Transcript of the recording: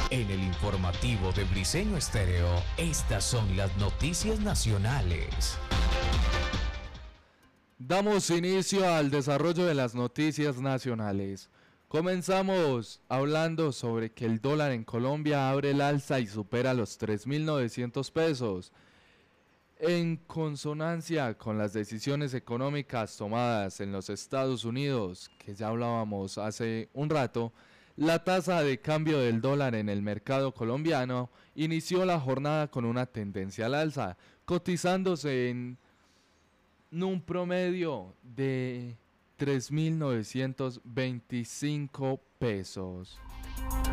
En el informativo de Briseño Estéreo, estas son las noticias nacionales. Damos inicio al desarrollo de las noticias nacionales. Comenzamos hablando sobre que el dólar en Colombia abre el alza y supera los 3.900 pesos. En consonancia con las decisiones económicas tomadas en los Estados Unidos, que ya hablábamos hace un rato, la tasa de cambio del dólar en el mercado colombiano inició la jornada con una tendencia al alza, cotizándose en un promedio de 3.925 pesos.